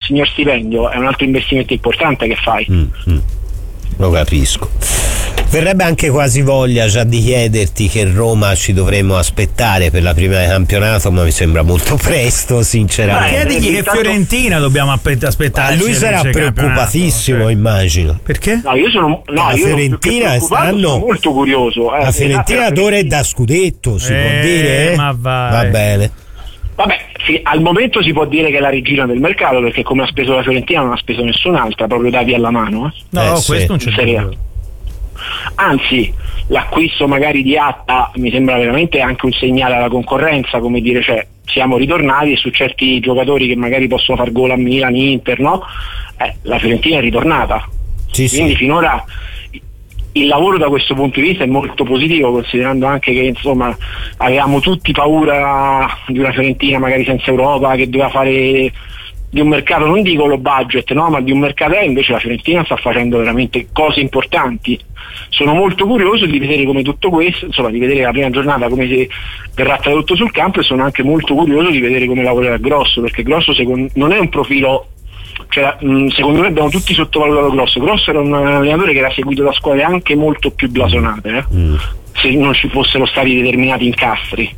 signor stipendio è un altro investimento importante che fai. Lo capisco. Verrebbe anche quasi voglia già di chiederti che Roma ci dovremmo aspettare per la prima di campionato, ma mi sembra molto presto, sinceramente. Chiedigli che Fiorentina dobbiamo aspettare. Lui sarà preoccupatissimo, immagino. Perché? No, io sono la Fiorentina sono molto curioso. La Fiorentina d'ora è da scudetto, si può dire? Ma va bene. Vabbè, al momento si può dire che è la regina del mercato, perché come ha speso la Fiorentina non ha speso nessun'altra, proprio dati alla mano. No, questo non c'è serio. Anzi, l'acquisto magari di Atta mi sembra veramente anche un segnale alla concorrenza, come dire, cioè siamo ritornati e su certi giocatori che magari possono far gol a Milan, Inter, no? La Fiorentina è ritornata. Quindi finora il lavoro da questo punto di vista è molto positivo, considerando anche che insomma avevamo tutti paura di una Fiorentina magari senza Europa, che doveva fare di un mercato, non dico low budget, no, ma di un mercato, invece la Fiorentina sta facendo veramente cose importanti. Sono molto curioso di vedere come tutto questo, insomma di vedere la prima giornata come si verrà tradotto sul campo, e sono anche molto curioso di vedere come lavorerà Grosso, perché Grosso non è un profilo, cioè, secondo me abbiamo tutti sottovalutato Grosso era un allenatore che era seguito da squadre anche molto più blasonate, se non ci fossero stati determinati incastri.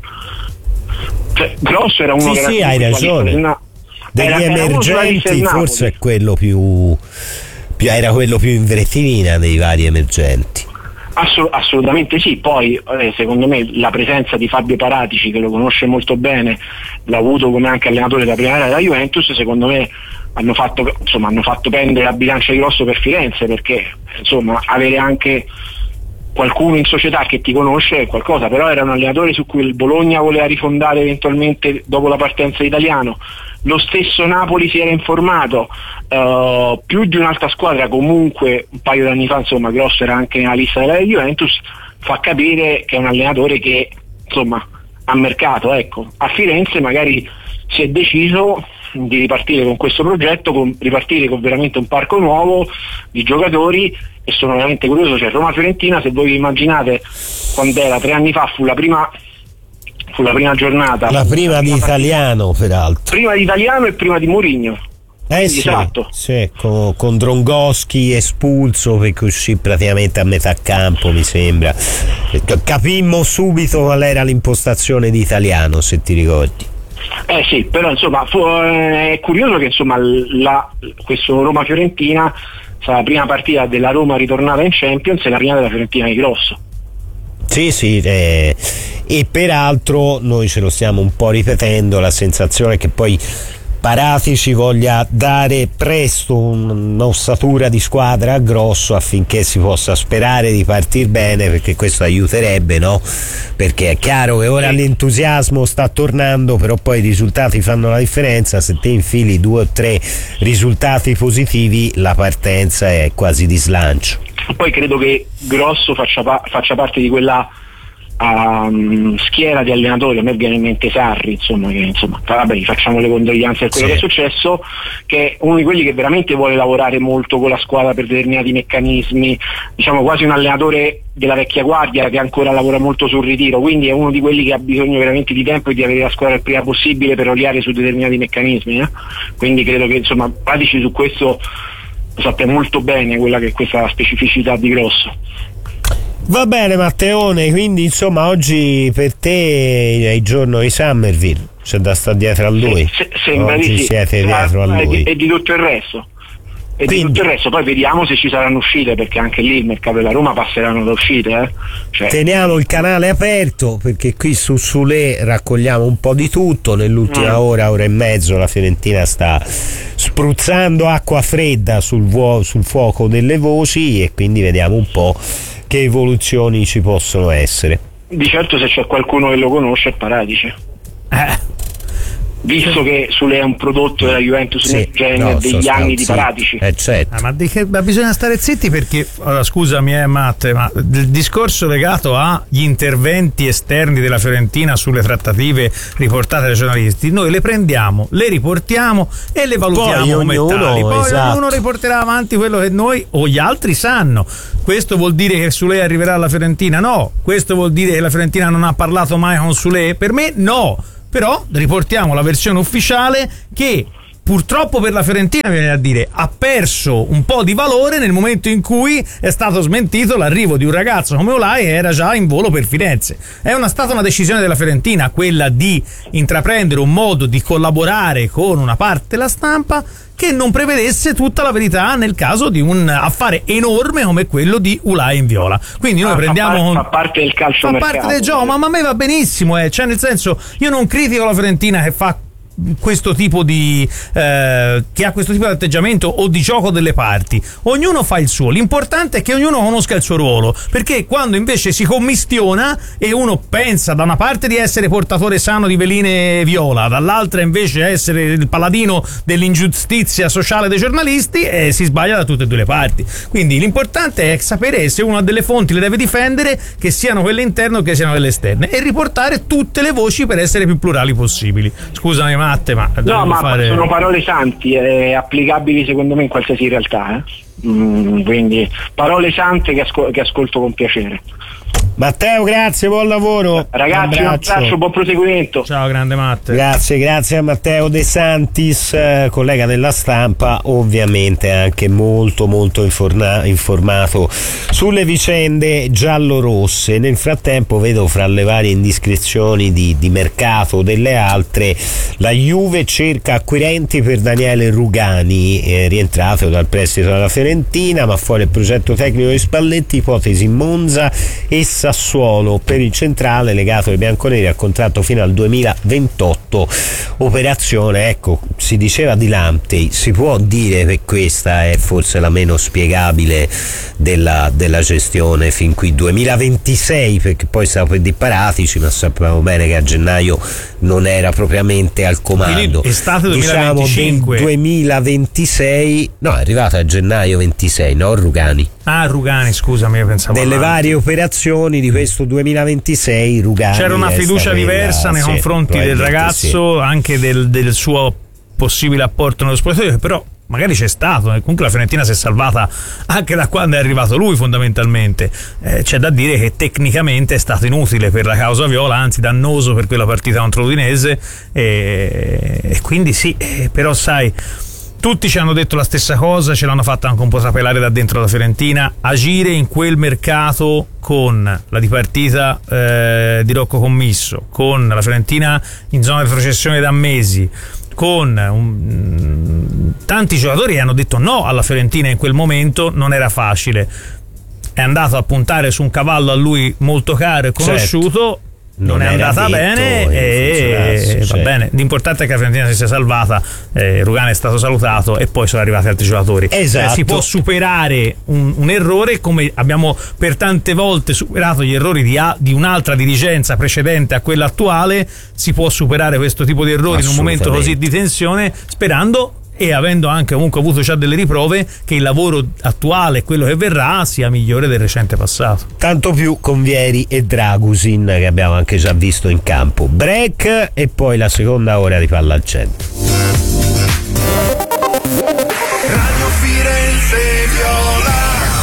Cioè, Grosso era uno che era hai ragione. Degli emergenti forse è quello più era quello più in vetrina dei vari emergenti. Assolutamente sì. Poi secondo me la presenza di Fabio Paratici, che lo conosce molto bene, l'ha avuto come anche allenatore della prima era della Juventus, secondo me hanno fatto pendere la bilancia di Grosso per Firenze, perché insomma avere anche qualcuno in società che ti conosce è qualcosa, però era un allenatore su cui il Bologna voleva rifondare eventualmente dopo la partenza Italiano. Lo stesso Napoli si era informato, più di un'altra squadra comunque un paio d'anni fa, insomma Grosso era anche nella lista della Juventus, fa capire che è un allenatore che insomma ha mercato. Ecco, a Firenze magari si è deciso di ripartire con questo progetto, ripartire con veramente un parco nuovo di giocatori, e sono veramente curioso. Cioè Roma-Fiorentina, se voi vi immaginate quando era 3 anni fa, fu la prima giornata, la prima di Italiano peraltro, prima di Italiano e prima di Mourinho, sì, esatto, sì, con Drongoschi espulso perché uscì praticamente a metà campo, mi sembra. Capimmo subito qual era l'impostazione di Italiano, se ti ricordi. Sì, però insomma è curioso che insomma questo Roma-Fiorentina sarà la prima partita della Roma ritornata in Champions e la prima della Fiorentina di Grosso. Sì, e peraltro noi ce lo stiamo un po' ripetendo, la sensazione che poi Paratici voglia dare presto un'ossatura di squadra a Grosso affinché si possa sperare di partire bene, perché questo aiuterebbe, no? Perché è chiaro che ora l'entusiasmo sta tornando, però poi i risultati fanno la differenza. Se te infili 2 o 3 risultati positivi, la partenza è quasi di slancio. Poi credo che Grosso faccia parte di quella schiera di allenatori. A me viene in mente Sarri, vabbè, gli facciamo le condoglianze per quello che è successo, che è uno di quelli che veramente vuole lavorare molto con la squadra per determinati meccanismi, diciamo quasi un allenatore della vecchia guardia che ancora lavora molto sul ritiro, quindi è uno di quelli che ha bisogno veramente di tempo e di avere la squadra il prima possibile per oliare su determinati meccanismi, quindi credo che insomma Paratici su questo lo sappia molto bene, quella che è questa specificità di Grosso. Va bene Matteone, quindi insomma oggi per te è il giorno di Summerville, c'è da stare dietro a lui. Sembra oggi di sì. Siete dietro a lui. E di tutto il resto. Poi vediamo se ci saranno uscite, perché anche lì il mercato della Roma passeranno da uscite. Teniamo il canale aperto, perché qui su Sule raccogliamo un po' di tutto. Nell'ultima ora e mezzo la Fiorentina sta spruzzando acqua fredda sul fuoco delle voci, e quindi vediamo un po' che evoluzioni ci possono essere. Di certo, se c'è qualcuno che lo conosce è Paratici. Visto che Sule è un prodotto della Juventus degli anni di Paratici. Certo. Ma bisogna stare zitti, perché scusami Matte, ma il discorso legato agli interventi esterni della Fiorentina sulle trattative riportate dai giornalisti, noi le prendiamo, le riportiamo e le valutiamo come tali. Poi ognuno riporterà avanti quello che noi o gli altri sanno. Questo vuol dire che Sule arriverà alla Fiorentina? No. Questo vuol dire che la Fiorentina non ha parlato mai con Sule? Per me no. Però riportiamo la versione ufficiale, che purtroppo per la Fiorentina, viene a dire, ha perso un po' di valore nel momento in cui è stato smentito l'arrivo di un ragazzo come Olai, che era già in volo per Firenze. È stata una decisione della Fiorentina quella di intraprendere un modo di collaborare con una parte della stampa che non prevedesse tutta la verità nel caso di un affare enorme come quello di Olai in viola. Quindi noi prendiamo fa parte del calcio, fa mercato, parte del gioco, ma a me va benissimo, cioè nel senso, io non critico la Fiorentina che fa questo tipo di che ha questo tipo di atteggiamento o di gioco delle parti. Ognuno fa il suo, l'importante è che ognuno conosca il suo ruolo, perché quando invece si commistiona e uno pensa da una parte di essere portatore sano di veline viola, dall'altra invece essere il paladino dell'ingiustizia sociale dei giornalisti, si sbaglia da tutte e due le parti. Quindi l'importante è sapere se uno ha delle fonti le deve difendere, che siano quelle interne o che siano quelle esterne, e riportare tutte le voci per essere più plurali possibili. Scusami Matte, ma sono parole santi, applicabili secondo me in qualsiasi realtà, quindi parole sante che ascolto con piacere. Matteo, grazie, buon lavoro. Ragazzi, un abbraccio, buon proseguimento. Ciao grande Matte. Grazie a Matteo De Santis, collega della Stampa, ovviamente anche molto informato sulle vicende giallorosse. Nel frattempo vedo fra le varie indiscrezioni di mercato delle altre, la Juve cerca acquirenti per Daniele Rugani, rientrato dal prestito dalla Fiorentina, ma fuori il progetto tecnico di Spalletti, ipotesi Monza e Sassuolo per il centrale legato ai bianconeri a contratto fino al 2028. Operazione, ecco, si diceva di Lamptey, si può dire che questa è forse la meno spiegabile della gestione fin qui, 2026, perché poi stavo per dire Paratici, ma sappiamo bene che a gennaio non era propriamente al comando. Estate 2025. Diciamo del 2026, no, è arrivata a gennaio 26, no, Rugani. Rugani, scusami, io pensavo delle varie operazioni di questo 2026 Rugani c'era una fiducia diversa nei confronti del ragazzo, anche del suo possibile apporto nello spogliatoio, che però magari c'è stato, comunque la Fiorentina si è salvata anche da quando è arrivato lui fondamentalmente. C'è da dire che tecnicamente è stato inutile per la causa viola, anzi dannoso per quella partita contro l'Udinese, e quindi sì, però sai, tutti ci hanno detto la stessa cosa, ce l'hanno fatta anche un po' trapelare da dentro la Fiorentina. Agire in quel mercato con la dipartita di Rocco Commisso, con la Fiorentina in zona di retrocessione da mesi, con tanti giocatori che hanno detto no alla Fiorentina in quel momento, non era facile. È andato a puntare su un cavallo a lui molto caro e conosciuto. Certo. Non è andata bene e va bene. L'importante è che la Fiorentina si sia salvata, Rugani è stato salutato e poi sono arrivati altri giocatori. Esatto. Si può superare un errore, come abbiamo per tante volte superato gli errori di un'altra dirigenza precedente a quella attuale. Si può superare questo tipo di errori in un momento così di tensione, sperando e avendo anche comunque avuto già delle riprove che il lavoro attuale e quello che verrà sia migliore del recente passato. Tanto più con Vieri e Dragusin, che abbiamo anche già visto in campo. Break e poi la seconda ora di Palla al Centro. Radio Firenze Viola.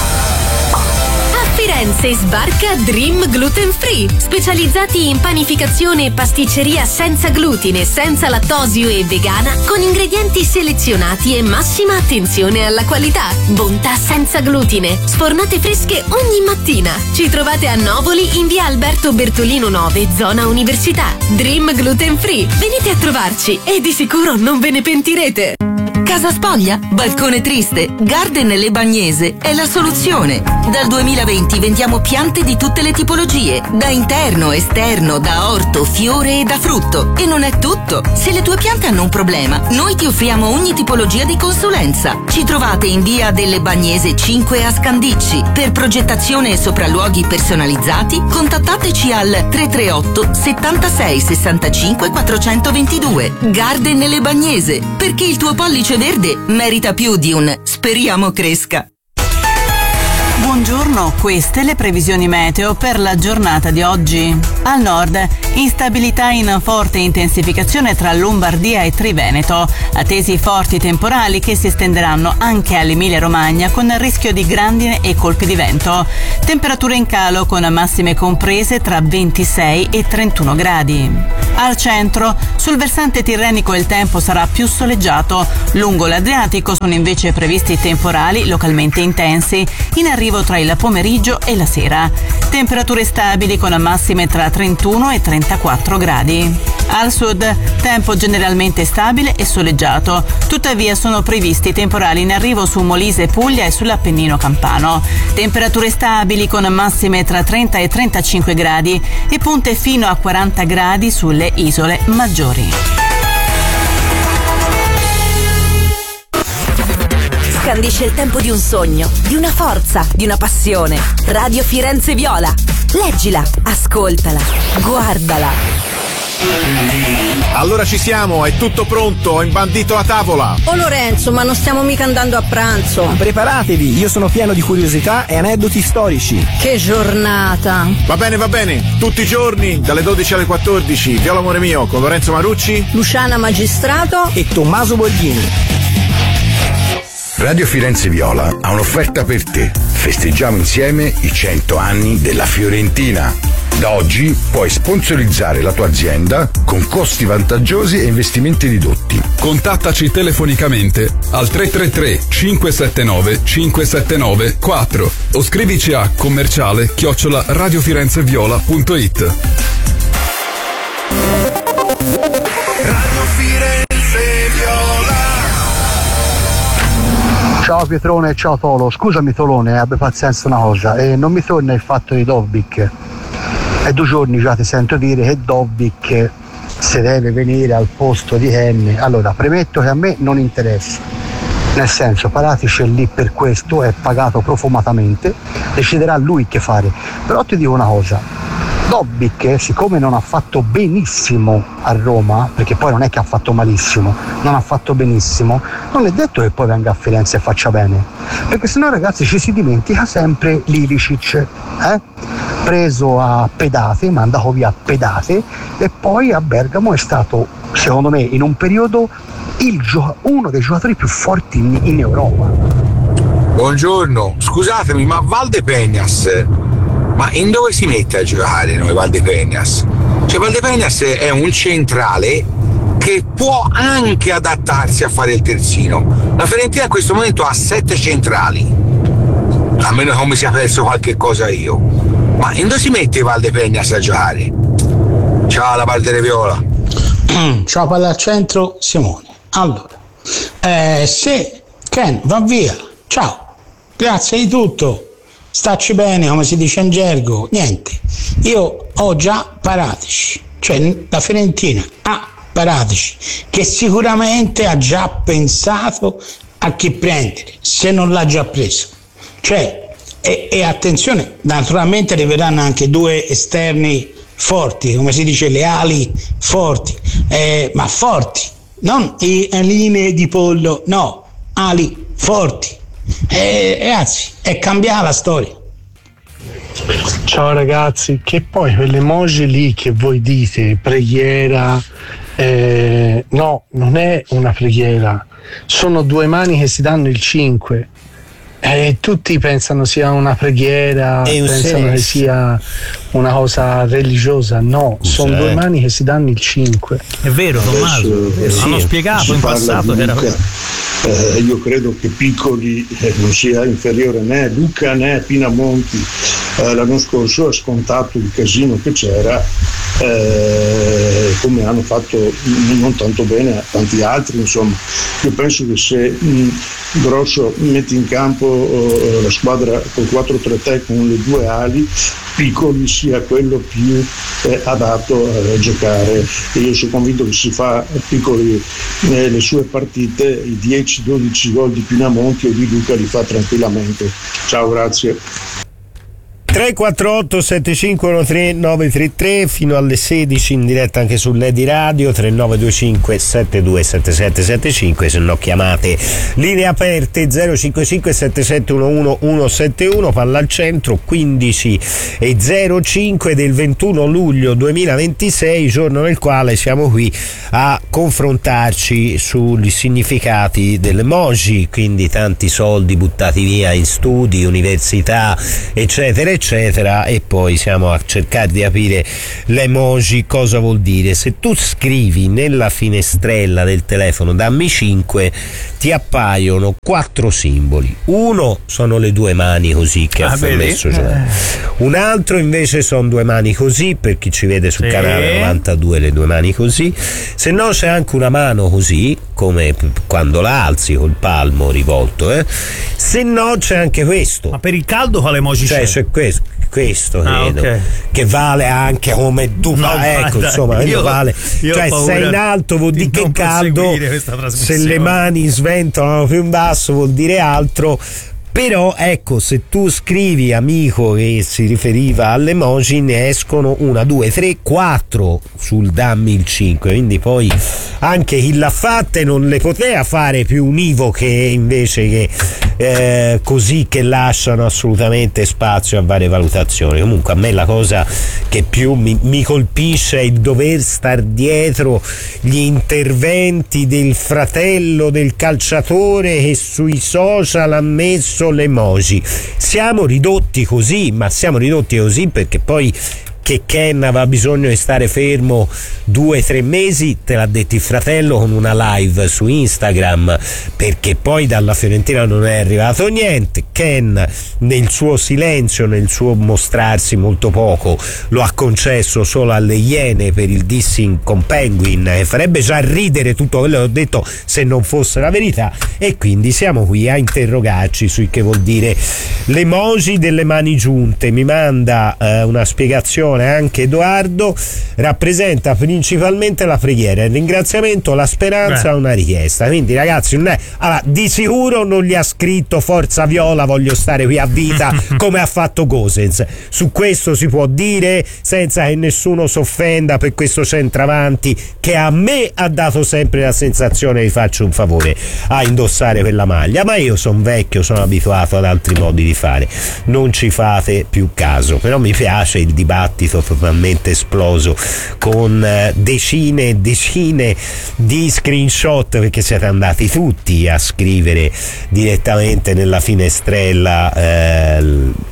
Firenze sbarca Dream Gluten Free, specializzati in panificazione e pasticceria senza glutine, senza lattosio e vegana, con ingredienti selezionati e massima attenzione alla qualità. Bontà senza glutine, sfornate fresche ogni mattina. Ci trovate a Novoli in via Alberto Bertolino 9, zona Università. Dream Gluten Free, venite a trovarci e di sicuro non ve ne pentirete. Casa spoglia? Balcone triste? Garden Le Bagnese è la soluzione. Dal 2020 vendiamo piante di tutte le tipologie, da interno, esterno, da orto, fiore e da frutto. E non è tutto. Se le tue piante hanno un problema, noi ti offriamo ogni tipologia di consulenza. Ci trovate in via delle Bagnese 5 a Scandicci. Per progettazione e sopralluoghi personalizzati, contattateci al 338 76 65 422. Garden Le Bagnese, perché il tuo pollice verde merita più di un speriamo cresca. Buongiorno, queste le previsioni meteo per la giornata di oggi. Al nord, instabilità in forte intensificazione tra Lombardia e Triveneto, attesi forti temporali che si estenderanno anche all'Emilia-Romagna con rischio di grandine e colpi di vento. Temperature in calo con massime comprese tra 26 e 31 gradi. Al centro, sul versante tirrenico il tempo sarà più soleggiato. Lungo l'Adriatico sono invece previsti temporali localmente intensi, in arrivo tra il pomeriggio e la sera. Temperature stabili con massime tra 31 e 34 gradi. Al sud, tempo generalmente stabile e soleggiato. Tuttavia sono previsti temporali in arrivo su Molise, Puglia e sull'Appennino campano. Temperature stabili con massime tra 30 e 35 gradi e punte fino a 40 gradi sulle isole maggiori. Scandisce il tempo di un sogno, di una forza, di una passione. Radio Firenze Viola. Leggila, ascoltala, guardala. Allora ci siamo, è tutto pronto, ho imbandito la tavola. Oh Lorenzo, ma non stiamo mica andando a pranzo. Preparatevi, io sono pieno di curiosità e aneddoti storici. Che giornata. Va bene, tutti i giorni, dalle 12 alle 14, Viola amore mio, con Lorenzo Marucci, Luciana Magistrato e Tommaso Borghini. Radio Firenze Viola ha un'offerta per te. Festeggiamo insieme i 100 anni della Fiorentina. Da oggi puoi sponsorizzare la tua azienda con costi vantaggiosi e investimenti ridotti. Contattaci telefonicamente al 333 579 579 4 o scrivici a commerciale@radiofirenzeviola.it. Radio Firenze Viola. Ciao Pietrone, ciao Tolo. Scusami Tolone, abbi pazienza una cosa, non mi torna il fatto di Dobbik. È 2 giorni già ti sento dire che Dobbik se deve venire al posto di Kenny. Allora, premetto che a me non interessa, nel senso, Paratici è lì per questo, è pagato profumatamente, deciderà lui che fare. Però ti dico una cosa, Dobbik, siccome non ha fatto benissimo a Roma, perché poi non è che ha fatto malissimo, non ha fatto benissimo, non è detto che poi venga a Firenze e faccia bene, perché sennò ragazzi ci si dimentica sempre Lilicic, preso a pedate, mandato via a pedate, e poi a Bergamo è stato, secondo me, in un periodo uno dei giocatori più forti in Europa. Buongiorno, scusatemi, ma Valdepeñas, ma in dove si mette a giocare noi Valdepeñas? Cioè Valdepeñas è un centrale che può anche adattarsi a fare il terzino. La Fiorentina in questo momento ha 7 centrali, a meno che non mi sia perso qualche cosa io. Ma in dove si mette Valdepeñas a giocare? Ciao la Valdere Viola. Ciao palla al centro, Simone. Allora, se Ken va via, ciao, grazie di tutto. Stacci bene, come si dice in gergo. Niente, io ho già Paratici, cioè la Fiorentina ha Paratici, che sicuramente ha già pensato a chi prendere, se non l'ha già preso. Cioè, e attenzione, naturalmente arriveranno anche 2 esterni forti, come si dice, le ali forti, ma forti, non linee di pollo, no, ali forti. Ragazzi, è cambiata la storia. Ciao ragazzi, che poi quell'emoji lì che voi dite, preghiera, no, non è una preghiera, sono 2 mani che si danno il 5. Tutti pensano sia una preghiera, pensano che sia una cosa religiosa. No, sono 2 mani che si danno il 5. È vero, Tommaso, hanno spiegato in passato che era io credo che Piccoli non sia inferiore né a Luca né a Pinamonti. L'anno scorso ha scontato il casino che c'era, come hanno fatto non tanto bene a tanti altri. Insomma, io penso che se Grosso mette in campo la squadra col 4-3-3 con le 2 ali, Piccoli sia quello più adatto a giocare, e io sono convinto che si fa Piccoli le sue partite, i 10-12 gol di Pinamonti o di Luca li fa tranquillamente. Ciao, grazie. 348 7513 933 fino alle 16 in diretta anche su Lady Radio, 3925 727775, se no chiamate linee aperte 055 7711 171, palla al centro, 15:05 del 21 luglio 2026, giorno nel quale siamo qui a confrontarci sugli significati dell'emoji, quindi tanti soldi buttati via in studi, università, eccetera eccetera, e poi siamo a cercare di capire l'emoji cosa vuol dire. Se tu scrivi nella finestrella del telefono dammi 5, ti appaiono 4 simboli. Uno sono le 2 mani così che ha messo Giovanni. Un altro invece sono 2 mani così, per chi ci vede sul canale 92, le 2 mani così. Se no c'è anche una mano così, come quando la alzi col palmo rivolto, se no c'è anche questo. Ma per il caldo quale emoji c'è questo credo, okay, che vale anche come ecco, insomma, vale. Cioè sei in alto vuol dire che è caldo, se le mani sventolano più in basso vuol dire altro. Però ecco, se tu scrivi amico che si riferiva all'emoji, ne escono 1, 2, 3, 4 sul dammi il 5, quindi poi anche chi l'ha fatta non le poteva fare più univoche invece che così, che lasciano assolutamente spazio a varie valutazioni. Comunque a me la cosa che più mi colpisce è il dover star dietro gli interventi del fratello del calciatore che sui social ha messo l'emoji. Siamo ridotti così, ma siamo ridotti così perché poi che Ken aveva bisogno di stare fermo 2-3 mesi, te l'ha detto il fratello con una live su Instagram, perché poi dalla Fiorentina non è arrivato niente. Ken nel suo silenzio, nel suo mostrarsi molto poco, lo ha concesso solo alle Iene per il dissing con Penguin, e farebbe già ridere tutto quello che ho detto se non fosse la verità. E quindi siamo qui a interrogarci su che vuol dire l'emoji delle mani giunte. Mi manda una spiegazione anche Edoardo, rappresenta principalmente la preghiera, il ringraziamento, la speranza, una richiesta. Quindi ragazzi, non è, allora, di sicuro non gli ha scritto forza viola, voglio stare qui a vita come ha fatto Gosens. Su questo si può dire senza che nessuno si offenda per questo centravanti che a me ha dato sempre la sensazione di faccio un favore a indossare quella maglia, ma io sono vecchio, sono abituato ad altri modi di fare, non ci fate più caso. Però mi piace il dibattito totalmente esploso con decine e decine di screenshot, perché siete andati tutti a scrivere direttamente nella finestrella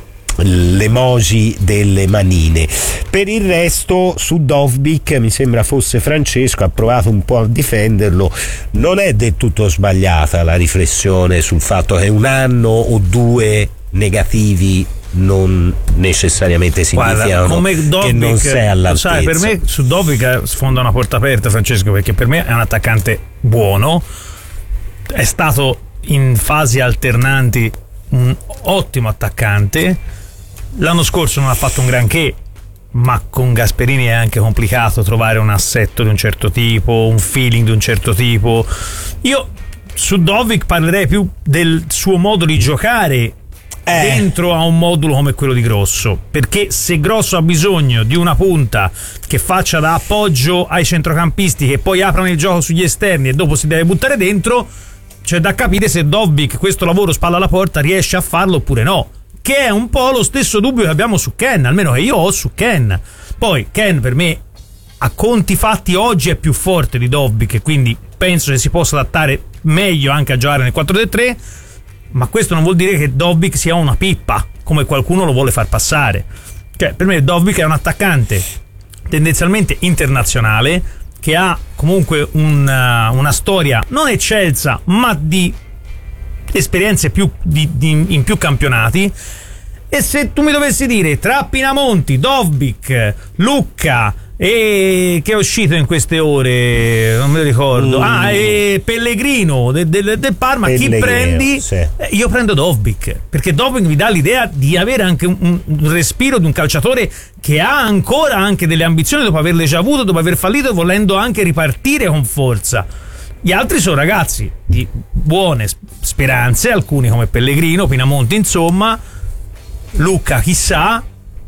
l'emoji delle manine. Per il resto su Dovbyk mi sembra fosse Francesco, ha provato un po' a difenderlo, non è del tutto sbagliata la riflessione sul fatto che 1 anno o 2 negativi non necessariamente significano come Dovbyk, che non sei all'altezza. Sai, per me su Dovbyk sfonda una porta aperta, Francesco, perché per me è un attaccante buono, è stato in fasi alternanti un ottimo attaccante. L'anno scorso non ha fatto un granché, ma con Gasperini è anche complicato trovare un assetto di un certo tipo, un feeling di un certo tipo. Io su Dovbyk parlerei più del suo modo di giocare dentro a un modulo come quello di Grosso, perché se Grosso ha bisogno di una punta che faccia da appoggio ai centrocampisti che poi aprano il gioco sugli esterni e dopo si deve buttare dentro, c'è da capire se Dovbyk questo lavoro spalla alla porta riesce a farlo oppure no, che è un po' lo stesso dubbio che abbiamo su Ken, almeno che io ho su Ken. Poi Ken per me a conti fatti oggi è più forte di Dovbyk e quindi penso che si possa adattare meglio anche a giocare nel 4-3-3, ma questo non vuol dire che Dovbyk sia una pippa come qualcuno lo vuole far passare. Cioè per me Dovbyk è un attaccante tendenzialmente internazionale che ha comunque una storia non eccelsa ma di esperienze più in più campionati. E se tu mi dovessi dire tra Pinamonti, Dovbyk, Lucca e che è uscito in queste ore, non me lo ricordo, e Pellegrino del Parma, Pellegrino, chi prendi? Sì. Io prendo Dovbyk, perché Dovbyk mi dà l'idea di avere anche un respiro di un calciatore che ha ancora anche delle ambizioni dopo averle già avute, dopo aver fallito, volendo anche ripartire con forza. Gli altri sono ragazzi di buone speranze, alcuni come Pellegrino, Pinamonti, insomma, Lucca chissà,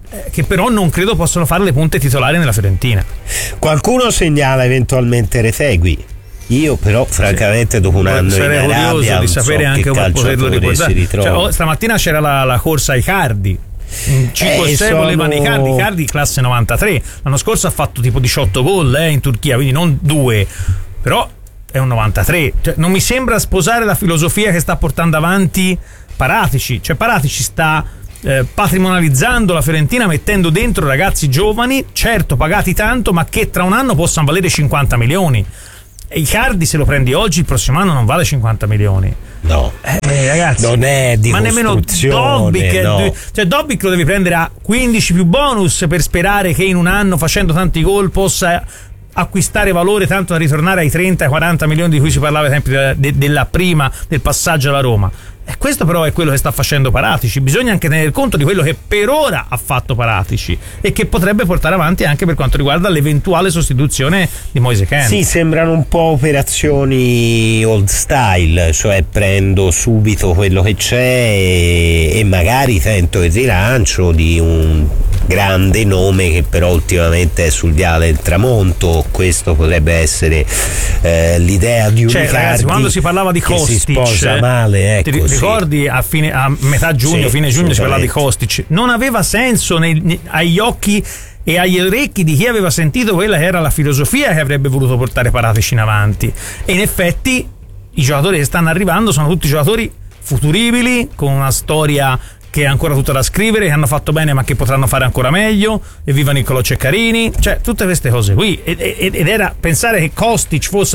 che però non credo possano fare le punte titolari nella Fiorentina. Qualcuno segnala eventualmente Retegui. Io però francamente dopo un anno in Arabia di sapere anche come poterlo riportare. Stamattina c'era la corsa ai Icardi. 5-6 volevano Icardi classe 93. L'anno scorso ha fatto tipo 18 gol in Turchia, quindi non 2, però è un 93. Non mi sembra sposare la filosofia che sta portando avanti Paratici. Paratici sta patrimonializzando la Fiorentina, mettendo dentro ragazzi giovani, certo pagati tanto, ma che tra un anno possano valere 50 milioni. E Icardi, se lo prendi oggi, il prossimo anno non vale 50 milioni. No, ragazzi, non è di ma nemmeno Dobbik. No. Dobbik lo devi prendere a 15 più bonus per sperare che in un anno, facendo tanti gol, possa acquistare valore tanto da ritornare ai 30-40 milioni di cui si parlava ai tempi della prima del passaggio alla Roma. E questo però è quello che sta facendo Paratici. Bisogna anche tener conto di quello che per ora ha fatto Paratici e che potrebbe portare avanti anche per quanto riguarda l'eventuale sostituzione di Moise Kean. Sì, sembrano un po' operazioni old style, cioè prendo subito quello che c'è e magari tento il rilancio di un grande nome che però ultimamente è sul viale del tramonto. Questo potrebbe essere l'idea di un Icardi, ragazzi, quando si parlava di Kostic, si sposa male, ecco, ti ricordi a metà giugno, fine giugno si parlava di Kostic, non aveva senso agli occhi e agli orecchi di chi aveva sentito quella che era la filosofia che avrebbe voluto portare Paratici in avanti. E in effetti i giocatori che stanno arrivando sono tutti giocatori futuribili, con una storia che è ancora tutta da scrivere, che hanno fatto bene ma che potranno fare ancora meglio. Evviva Niccolò Ceccarini, tutte queste cose qui, ed era pensare che Kostic fosse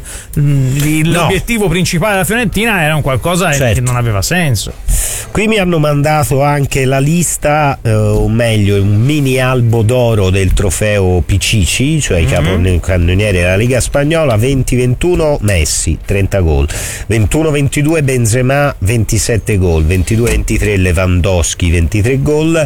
l'obiettivo principale della Fiorentina era un qualcosa che non aveva senso. Qui mi hanno mandato anche la lista, o meglio un mini albo d'oro del trofeo Pichichi, cioè i capocannonieri della Liga Spagnola. 20-21 Messi 30 gol, 21-22 Benzema 27 gol, 22-23 Lewandowski 23 gol,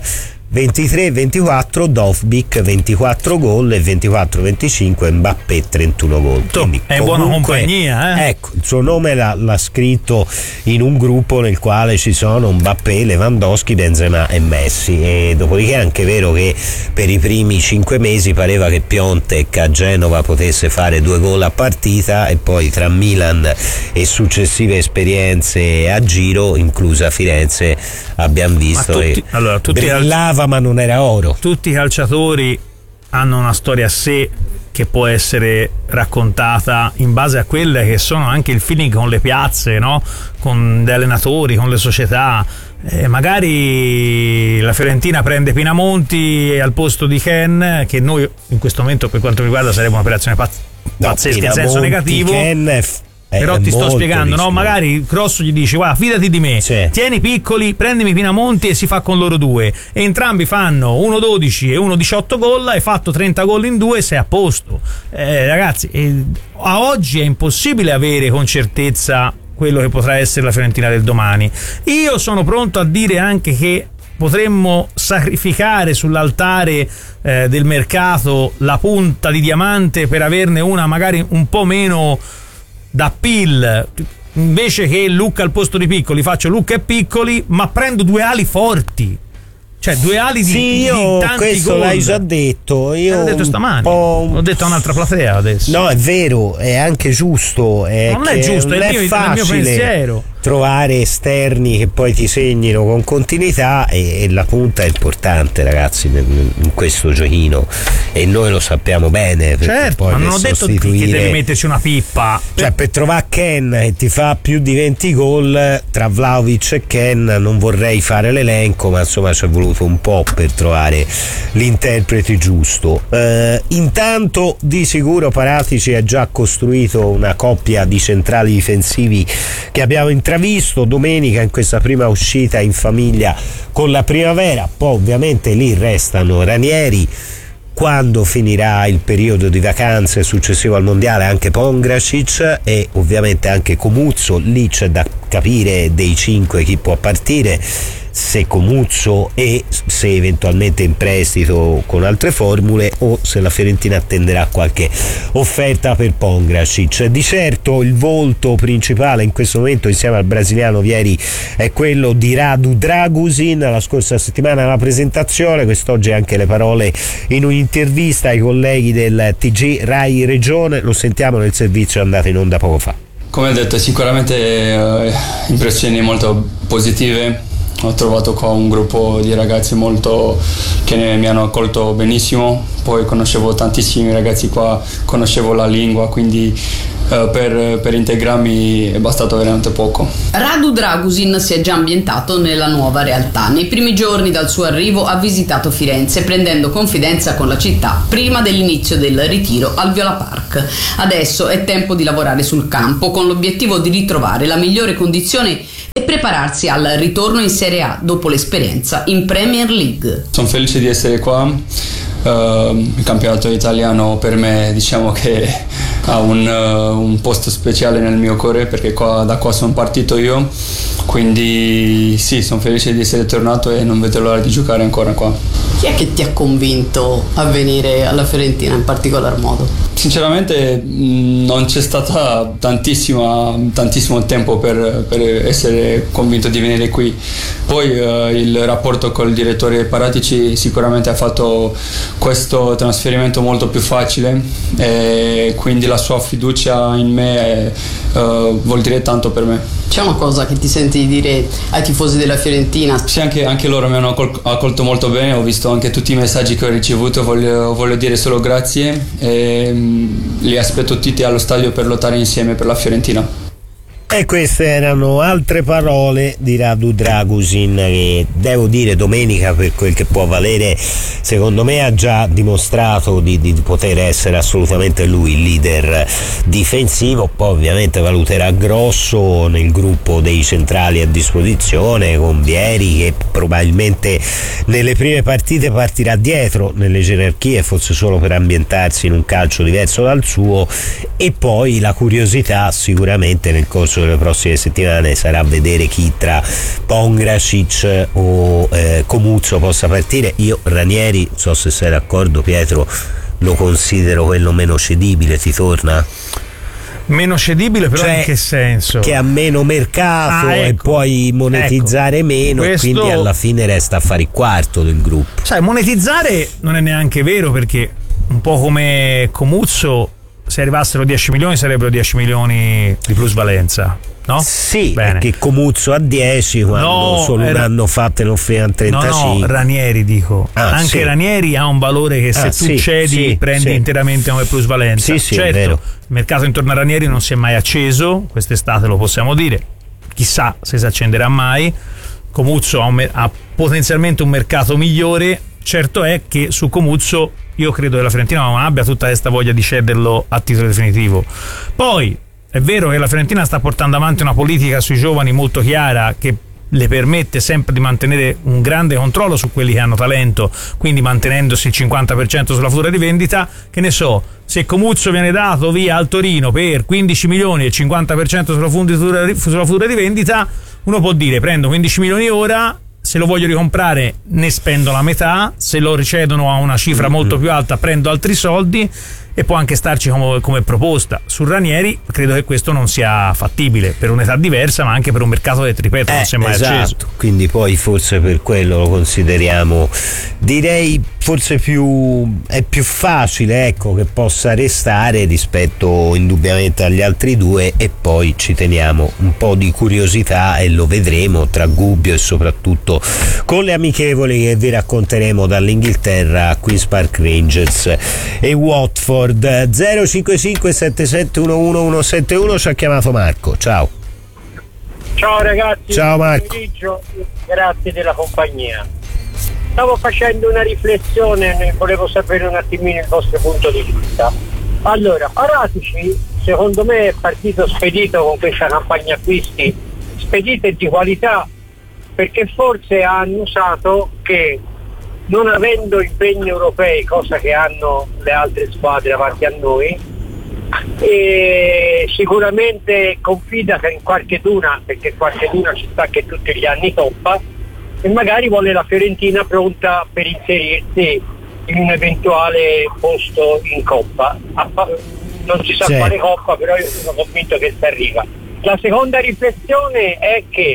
23-24 Dovbyk 24 gol e 24-25 Mbappé 31 gol. Quindi, è buona compagnia, Ecco, il suo nome l'ha scritto in un gruppo nel quale ci sono Mbappé, Lewandowski, Benzema e Messi. E dopodiché è anche vero che per i primi 5 mesi pareva che Piontek a Genova potesse fare 2 gol a partita, e poi tra Milan e successive esperienze a giro, inclusa Firenze, abbiamo visto che brillava ma non era oro. Tutti i calciatori hanno una storia a sé che può essere raccontata in base a quelle che sono anche il feeling con le piazze, no? Con gli allenatori, con le società. Magari la Fiorentina prende Pinamonti al posto di Kean, che noi in questo momento per quanto mi riguarda sarebbe un'operazione pazzesca in senso negativo. Però ti sto spiegando, no? Magari Grosso gli dice: guarda, fidati di me, tieni Piccoli, prendimi Pinamonti, e si fa con loro due. E entrambi fanno 1-12 e 1-18 gol, hai fatto 30 gol in 2 e sei a posto. Ragazzi, a oggi è impossibile avere con certezza quello che potrà essere la Fiorentina del domani. Io sono pronto a dire anche che potremmo sacrificare sull'altare del mercato la punta di diamante per averne una magari un po' meno da Pill. Invece che Lucca al posto di Piccoli faccio Lucca e Piccoli, ma prendo 2 ali forti, cioè 2 ali di tanti questo gol. L'hai già detto, io l'ho detto stamani, l'ho detto a un'altra platea adesso. No, è vero, è anche giusto, non è giusto, non è il mio pensiero. Trovare esterni che poi ti segnino con continuità, e la punta è importante, ragazzi, in questo giochino, e noi lo sappiamo bene. Certo, poi ma non ho detto che devi metterci una pippa, cioè per trovare Kean che ti fa più di 20 gol tra Vlahovic e Kean non vorrei fare l'elenco, ma insomma ci è voluto un po' per trovare l'interprete giusto. Intanto di sicuro Paratici ha già costruito una coppia di centrali difensivi che abbiamo intravisto domenica in questa prima uscita in famiglia con la Primavera. Poi ovviamente lì restano Ranieri, quando finirà il periodo di vacanze successivo al mondiale anche Pongracic, e ovviamente anche Comuzzo. Lì c'è da capire dei 5 chi può partire. se Comuzzo e se eventualmente in prestito con altre formule, o se la Fiorentina attenderà qualche offerta per Pongracic. Di certo il volto principale in questo momento insieme al brasiliano Vieri è quello di Radu Dragusin. La scorsa settimana la presentazione, quest'oggi anche le parole in un'intervista ai colleghi del TG Rai Regione. Lo sentiamo nel servizio andato in onda poco fa. Come ho detto, sicuramente impressioni molto positive. Ho trovato qua un gruppo di ragazzi che mi hanno accolto benissimo. Poi conoscevo tantissimi ragazzi qua, conoscevo la lingua, quindi per integrarmi è bastato veramente poco. Radu Dragusin si è già ambientato nella nuova realtà. Nei primi giorni dal suo arrivo ha visitato Firenze, prendendo confidenza con la città prima dell'inizio del ritiro al Viola Park. Adesso è tempo di lavorare sul campo con l'obiettivo di ritrovare la migliore condizione e prepararsi al ritorno in Serie A dopo l'esperienza in Premier League. Sono felice di essere qua. Il campionato italiano per me, diciamo che ha un posto speciale nel mio cuore, perché da qua sono partito io, quindi sì, sono felice di essere tornato e non vedo l'ora di giocare ancora qua. Chi è che ti ha convinto a venire alla Fiorentina in particolar modo? Sinceramente non c'è stato tantissimo tempo per essere convinto di venire qui. Poi il rapporto col direttore Paratici sicuramente ha fatto questo trasferimento molto più facile, e quindi la sua fiducia in me vuol dire tanto per me. C'è una cosa che ti senti di dire ai tifosi della Fiorentina? Sì, anche loro mi hanno accolto molto bene, ho visto anche tutti i messaggi che ho ricevuto, voglio dire solo grazie, e li aspetto tutti allo stadio per lottare insieme per la Fiorentina. E queste erano altre parole di Radu Dragusin, che devo dire domenica, per quel che può valere, secondo me ha già dimostrato di poter essere assolutamente lui il leader difensivo. Poi ovviamente valuterà Grosso nel gruppo dei centrali a disposizione, con Vieri che probabilmente nelle prime partite partirà dietro nelle gerarchie, forse solo per ambientarsi in un calcio diverso dal suo, e poi la curiosità sicuramente nel corso delle prossime settimane sarà vedere chi tra Pongracic o Comuzzo possa partire. Io Ranieri, non so se sei d'accordo Pietro, lo considero quello meno cedibile. Ti torna? Meno cedibile, però in che senso? Che ha meno mercato, ecco, e puoi monetizzare meno, questo... e quindi alla fine resta a fare il quarto del gruppo. Sai, monetizzare non è neanche vero, perché un po' come Comuzzo, se arrivassero 10 milioni sarebbero 10 milioni di plusvalenza, no? Sì, perché Comuzzo a 10 quando solo un anno fa te ne offrivano 35. No, Ranieri dico. Anche sì. Ranieri ha un valore che se tu cedi prendi interamente come plusvalenza. Sì, certo, è vero. Il mercato intorno a Ranieri non si è mai acceso, quest'estate lo possiamo dire, chissà se si accenderà mai. Comuzzo ha potenzialmente un mercato migliore. Certo è che su Comuzzo io credo che la Fiorentina non abbia tutta questa voglia di cederlo a titolo definitivo. Poi è vero che la Fiorentina sta portando avanti una politica sui giovani molto chiara, che le permette sempre di mantenere un grande controllo su quelli che hanno talento, quindi mantenendosi il 50% sulla futura di vendita. Che ne so, se Comuzzo viene dato via al Torino per 15 milioni e il 50% sulla futura di vendita, uno può dire prendo 15 milioni ora, se lo voglio ricomprare ne spendo la metà, se lo ricedono a una cifra molto più alta prendo altri soldi, e può anche starci come proposta. Su Ranieri credo che questo non sia fattibile, per un'età diversa, ma anche per un mercato che, ripeto, non si è mai acceso. Quindi poi forse per quello lo consideriamo, direi forse è più facile, ecco, che possa restare rispetto indubbiamente agli altri due. E poi ci teniamo un po' di curiosità e lo vedremo tra Gubbio e soprattutto con le amichevoli che vi racconteremo dall'Inghilterra, Queen's Park Rangers e Watford. 055 7711 171. Ci ha chiamato Marco. Ciao ragazzi, ciao Marco, grazie della compagnia. Stavo facendo una riflessione e volevo sapere un attimino il vostro punto di vista. Allora, Paratici secondo me è partito spedito con questa campagna acquisti, spedita e di qualità, perché forse ha annusato che non avendo impegni europei, cosa che hanno le altre squadre davanti a noi, e sicuramente confida che in qualcheduna, perché qualcheduna ci sta che tutti gli anni toppa, e magari vuole la Fiorentina pronta per inserirsi in un eventuale posto in Coppa. Non si sa quale Coppa, però io sono convinto che si arriva. La seconda riflessione è che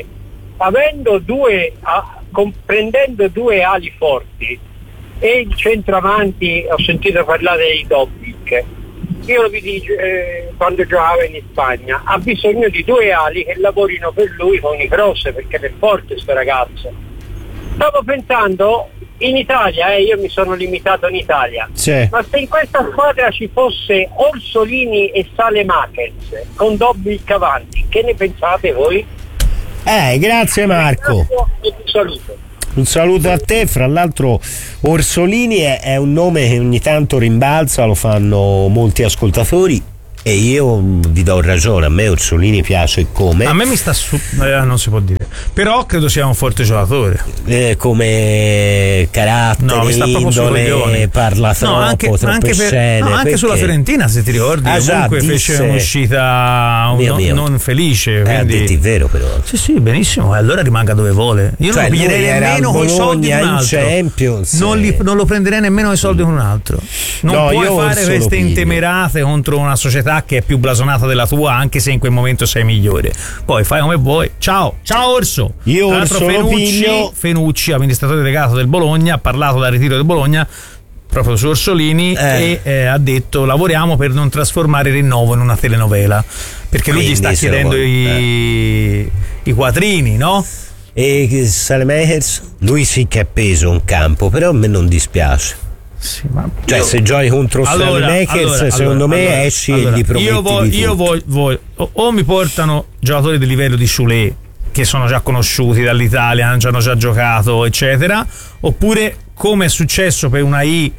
comprendendo due ali forti e il centravanti, ho sentito parlare di Dobbik, io lo vidi quando giocava in Spagna, ha bisogno di due ali che lavorino per lui con i cross, perché è forte questo ragazzo. Stavo pensando in Italia, io mi sono limitato in Italia, ma se in questa squadra ci fosse Orsolini e Saelemaekers con Dobbik avanti, che ne pensate voi? Grazie Marco. Un saluto a te. Fra l'altro Orsolini è un nome che ogni tanto rimbalza, lo fanno molti ascoltatori e io vi do ragione, a me Orsolini piace come. A me mi sta non si può dire, però credo sia un forte giocatore, come carattere, no, mi sta indole, parla troppo, troppe scene. Anche sulla Fiorentina, se ti ricordi, comunque fece un'uscita non felice, quindi è vero, però sì, benissimo, allora rimanga dove vuole. Io non lo prenderei nemmeno con i soldi di un altro, Champions, non lo prenderei nemmeno i soldi di un altro. Non puoi fare queste intemerate contro una società che è più blasonata della tua, anche se in quel momento sei migliore. Poi fai come vuoi. Ciao Orso. Io Orso Fenucci, amministratore delegato del Bologna, ha parlato del ritiro del Bologna proprio su Orsolini e ha detto: lavoriamo per non trasformare il rinnovo in una telenovela, perché lui gli sta chiedendo i quattrini, no? E Saelemaekers, lui sì che è peso un campo, però a me non dispiace. Sì, ma se giochi contro Saelemaekers, secondo me esci e gli prometti io voglio o mi portano giocatori del livello di Soulé, che sono già conosciuti dall'Italia, hanno già giocato eccetera, oppure come è successo per Unai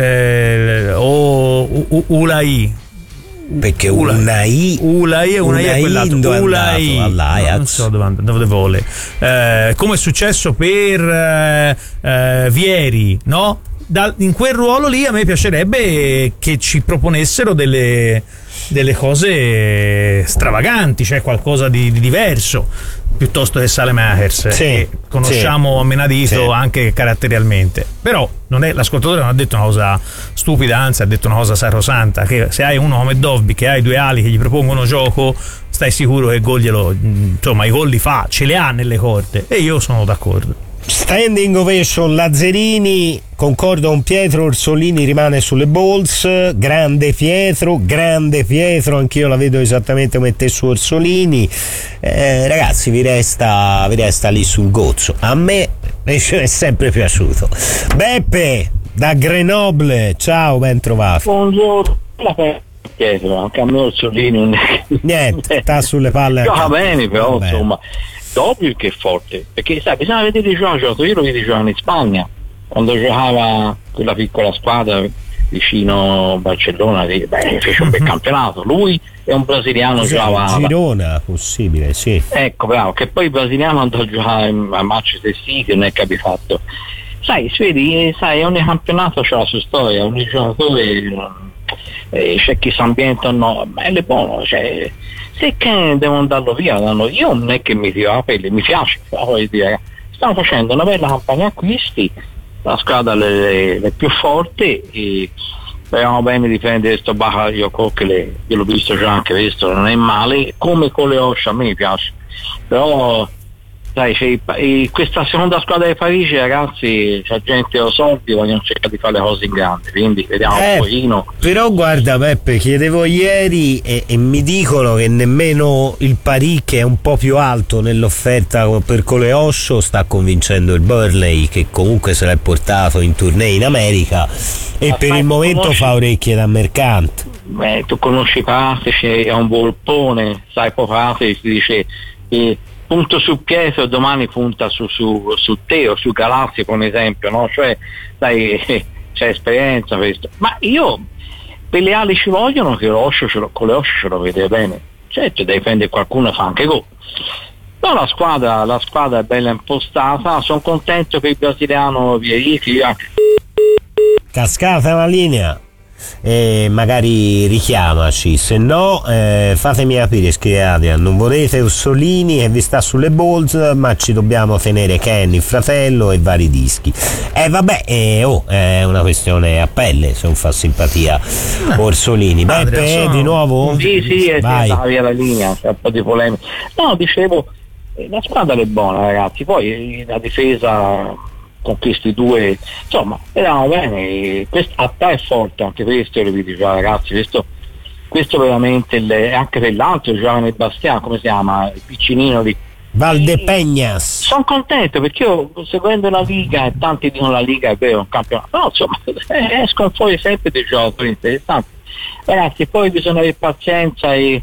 o Ulai, perché Unai è quell'altro all'Ajax, non so dove vuole, come è successo per Vieri, no? In quel ruolo lì a me piacerebbe che ci proponessero delle cose stravaganti, cioè qualcosa di diverso, piuttosto che Saelemaekers, che conosciamo a menadito anche caratterialmente. Però l'ascoltatore non ha detto una cosa stupida, anzi ha detto una cosa sacrosanta, che se hai uno come Dobbik, che hai due ali che gli propongono gioco, stai sicuro che i gol i gol li fa, ce li ha nelle corde, e io sono d'accordo. Standing ovation Lazzarini, concordo con Pietro, Orsolini rimane sulle balls, grande Pietro, anch'io la vedo esattamente come te su Orsolini. Ragazzi, vi resta lì sul gozzo, a me è sempre piaciuto. Beppe da Grenoble, ciao, ben trovato. Buongiorno Pietro, anche a me Orsolini niente, sta sulle palle, gioca bene, però insomma Dobbik che è forte, perché sai, bisogna vedere i giocatori. Io lo vedi giocare in Spagna quando giocava quella piccola squadra vicino Barcellona, fece un bel campionato. Lui è un brasiliano, giocava Girona, possibile, sì. Ecco, bravo, che poi il brasiliano andò a giocare a Manchester City, non è che abbia fatto, sai, ogni campionato c'ha la sua storia, ogni giocatore c'è chi si ambienta o no, ma è buono, cioè se che devono andarlo via, io non è che mi tiro la pelle, mi piace, voglio dire, stanno facendo una bella campagna acquisti, la squadra le più forti, e speriamo bene di prendere questo Bakayoko, che io l'ho visto già, anche questo non è male, come con le Osce, a me piace, però sai, questa seconda squadra di Parigi, ragazzi, c'è gente o soldi, vogliono cercare di fare le cose in grande, quindi vediamo un pochino. Però guarda Peppe, chiedevo ieri e mi dicono che nemmeno il Paris, che è un po' più alto nell'offerta per Coleoscio, sta convincendo il Burnley, che comunque se l'è portato in tournée in America e per il momento fa orecchie da mercante. Tu conosci Pratici, è un volpone, sai, poi Pratici si dice punto su Pietro, domani punta su te o su Galazzi, per esempio, no? Cioè, dai, c'è esperienza questo. Ma io, per le ali ci vogliono, che con le Osce ce lo vede bene. Certo, devi prendere qualcuno e fa anche gol. No, la squadra è bella impostata, sono contento per il brasiliano Vieri, cascata la linea. magari richiamaci, se no fatemi capire, scrive Adrian, non volete Orsolini che vi sta sulle balls, ma ci dobbiamo tenere Ken, il fratello e vari dischi. Vabbè, è una questione a pelle se non fa simpatia Orsolini. Beppe, di nuovo? Sì, stava via la linea, c'è un po' di polemica. No, dicevo, la squadra è buona, ragazzi, poi la difesa con questi due, insomma, eravamo bene, Attà è forte, anche questo lo dico, ragazzi, questo veramente, anche per l'altro giovane Bastiano, come si chiama, il piccinino di Valdepeñas. Sono contento perché io, seguendo la Liga, e tanti dicono la Liga è vero, un campionato, no, insomma, escono fuori sempre dei giochi interessanti, ragazzi, poi bisogna avere pazienza e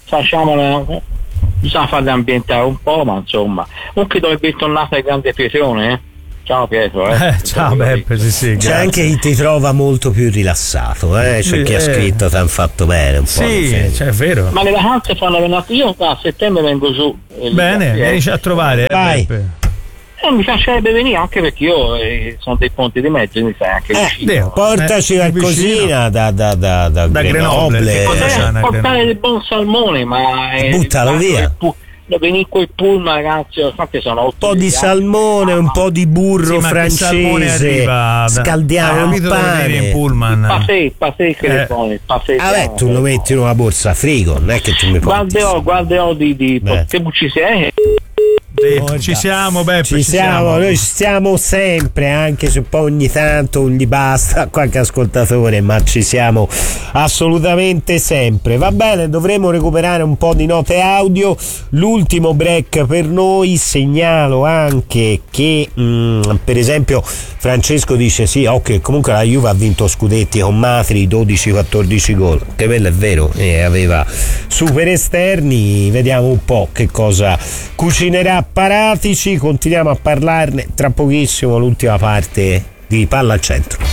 bisogna farli ambientare un po', ma insomma, comunque dovrebbe tornare al grande Pietrone, Ciao Pietro. Ciao Beppe, sì, c'è anche chi ti trova molto più rilassato, c'è chi ha scritto ti hanno fatto bene un po'. Sì, è vero. Ma le vacanze fanno venire, io a settembre vengo giù. Bene, vienici a trovare. Vai. Beppe. Mi piacerebbe venire anche perché io sono dei ponti di mezzo, mi sai anche vicino. Portaci qualcosina da Grenoble. Potrei portare del buon salmone, ma buttalo via. Venire col pullman, ragazzi, infatti sono un po' di salmone, un po' di burro francese, scaldiamo un pane in pullman. Pasè che le buone, vabbè, tu lo metti in una borsa a frigo, non è che tu mi porti. Guarderò di che ci sei. Ci siamo, Beppe, ci siamo, noi ci stiamo sempre, anche se poi ogni tanto gli basta qualche ascoltatore, ma ci siamo assolutamente sempre. Va bene, dovremo recuperare un po' di note audio, l'ultimo break per noi. Segnalo anche che per esempio Francesco dice sì, ok, comunque la Juve ha vinto scudetti con Matri, 12-14 gol, che bello, è vero, aveva super esterni. Vediamo un po' che cosa cucinerà Paratici, continuiamo a parlarne tra pochissimo, l'ultima parte di Palla al Centro.